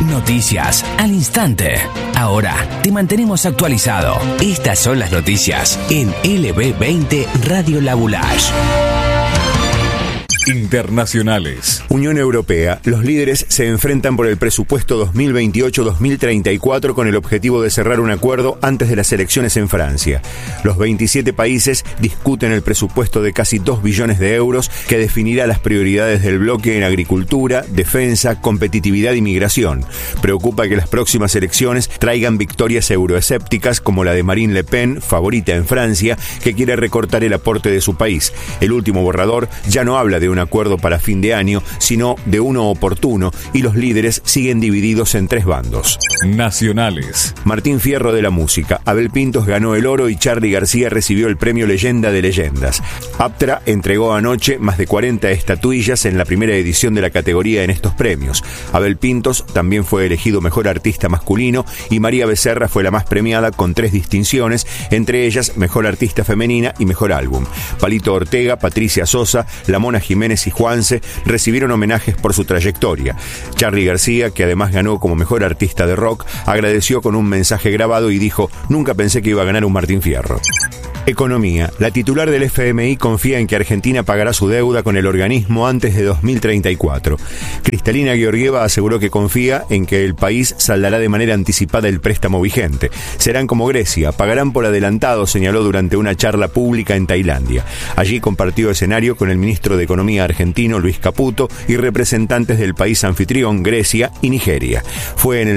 Noticias al instante. Ahora te mantenemos actualizado. Estas son las noticias en LB20 Radio Labulash. Internacionales. Unión Europea. Los líderes se enfrentan por el presupuesto 2028-2034 con el objetivo de cerrar un acuerdo antes de las elecciones en Francia. Los 27 países discuten el presupuesto de casi 2 billones de euros que definirá las prioridades del bloque en agricultura, defensa, competitividad y migración. Preocupa que las próximas elecciones traigan victorias euroescépticas como la de Marine Le Pen, favorita en Francia, que quiere recortar el aporte de su país. El último borrador ya no habla de un acuerdo para fin de año, sino de uno oportuno, y los líderes siguen divididos en 3 bandos. Nacionales. Martín Fierro de la música. Abel Pintos ganó el oro y Charly García recibió el premio Leyenda de Leyendas. Aptra entregó anoche más de 40 estatuillas en la primera edición de la categoría en estos premios. Abel Pintos también fue elegido mejor artista masculino y María Becerra fue la más premiada con 3 distinciones, entre ellas mejor artista femenina y mejor álbum. Palito Ortega, Patricia Sosa, La Mona Jiménez y Juanse recibieron homenajes por su trayectoria. Charly García, que además ganó como mejor artista de rock, agradeció con un mensaje grabado y dijo: "Nunca pensé que iba a ganar un Martín Fierro". Economía. La titular del FMI confía en que Argentina pagará su deuda con el organismo antes de 2034. Cristalina Georgieva aseguró que confía en que el país saldará de manera anticipada el préstamo vigente. Serán como Grecia, pagarán por adelantado, señaló durante una charla pública en Tailandia. Allí compartió escenario con el ministro de Economía argentino, Luis Caputo, y representantes del país anfitrión, Grecia y Nigeria. Fue en el